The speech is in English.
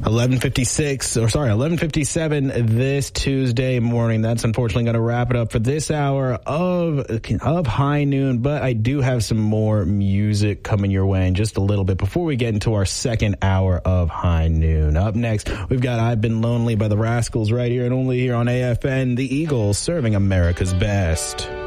11:57 this Tuesday morning. That's unfortunately going to wrap it up for this hour of High Noon, but I do have some more music coming your way in just a little bit before we get into our second hour of High Noon. Up next, we've got I've Been Lonely by the Rascals right here and only here on AFN, the Eagles serving America's best.